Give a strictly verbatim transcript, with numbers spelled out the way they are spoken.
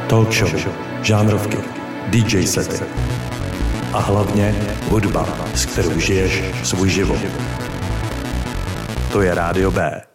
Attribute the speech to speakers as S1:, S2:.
S1: talk show, žánrovky, dý džej sety a hlavně hudba, s kterou žiješ svůj život. To je Rádio B.